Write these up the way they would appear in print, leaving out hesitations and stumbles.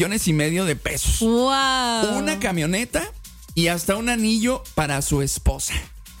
2,5 millones de pesos. ¡Wow! Una camioneta y hasta un anillo para su esposa.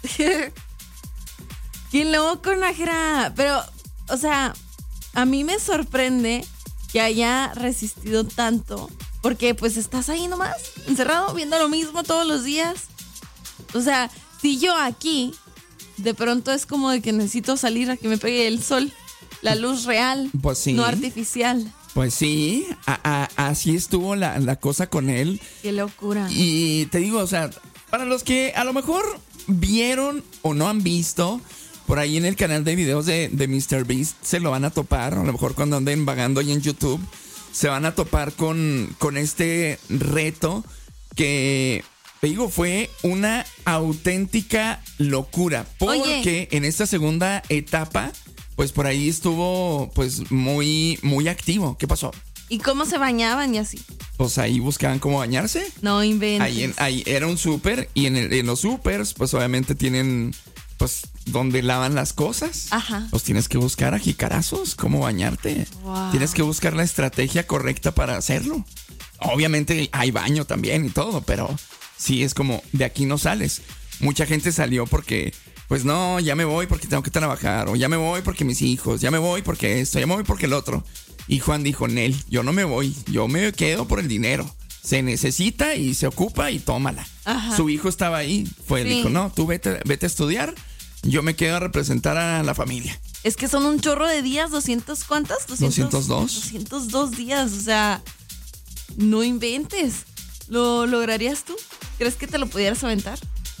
¡Qué loco, Nájera! Pero, o sea, a mí me sorprende que haya resistido tanto. Porque, pues, estás ahí nomás, encerrado, viendo lo mismo todos los días. O sea, si yo aquí, de pronto es como de que necesito salir a que me pegue el sol. La luz real, pues sí. No artificial. Pues sí, así estuvo la cosa con él. ¡Qué locura! Y te digo, o sea, para los que a lo mejor vieron o no han visto, por ahí en el canal de videos de MrBeast se lo van a topar. A lo mejor cuando anden vagando ahí en YouTube se van a topar con este reto que, te digo, fue una auténtica locura. Porque en esta segunda etapa, pues por ahí estuvo pues muy, muy activo. ¿Qué pasó? ¿Y cómo se bañaban y así? Pues ahí buscaban cómo bañarse. No inventes. Ahí era un súper y en los súpers pues obviamente tienen pues donde lavan las cosas. Ajá. Pues tienes que buscar a jicarazos cómo bañarte. Wow. Tienes que buscar la estrategia correcta para hacerlo. Obviamente hay baño también y todo, pero sí es como de aquí no sales. Mucha gente salió porque pues no, ya me voy porque tengo que trabajar, o ya me voy porque mis hijos, ya me voy porque esto, ya me voy porque el otro. Y Juan dijo, Nel, yo no me voy, yo me quedo por el dinero. Se necesita y se ocupa y tómala. Ajá. Su hijo estaba ahí, dijo, no, tú vete a estudiar, yo me quedo a representar a la familia. Es que son un chorro de días, 200, ¿cuántas? 202. 202 días, o sea, no inventes. ¿Lo lograrías tú? ¿Crees que te lo pudieras aventar?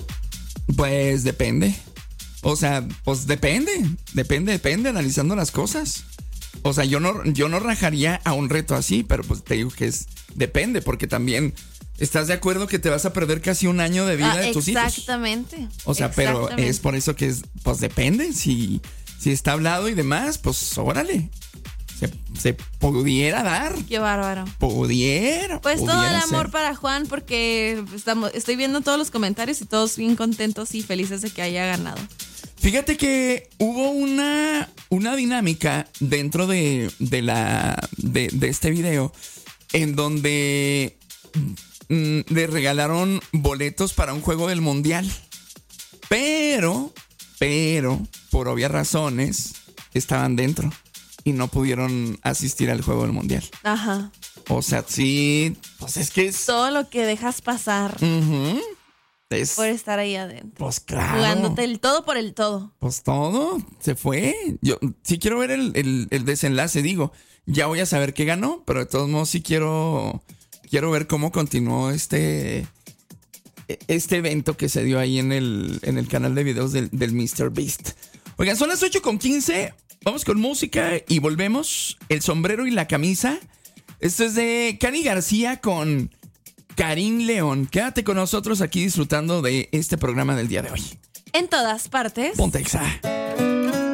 Pues depende. O sea, pues depende, analizando las cosas. O sea, yo no rajaría a un reto así, pero pues te digo que depende, porque también estás de acuerdo que te vas a perder casi un año de vida de tus hijos. Exactamente. O sea, pero es por eso que pues depende. Si está hablado y demás, pues órale. Se pudiera dar. Qué bárbaro. Pudiera. Pues todo el amor ser. para Juan, porque estoy viendo todos los comentarios y todos bien contentos y felices de que haya ganado. Fíjate que hubo una dinámica dentro de este video en donde le regalaron boletos para un juego del mundial. Pero, por obvias razones, estaban dentro y no pudieron asistir al juego del mundial. Ajá. O sea, sí, pues es que es... Todo lo que dejas pasar. Uh-huh. Por estar ahí adentro. Pues claro. Jugándote el todo por el todo. Pues todo, se fue. Yo sí quiero ver el desenlace, digo. Ya voy a saber qué ganó, pero de todos modos sí quiero ver cómo continuó este evento que se dio ahí en el canal de videos del MrBeast. Oigan, son las 8:15. Vamos con música y volvemos. El sombrero y la camisa. Esto es de Cani García con Karim León. Quédate con nosotros aquí disfrutando de este programa del día de hoy. En todas partes. Ponte Exa.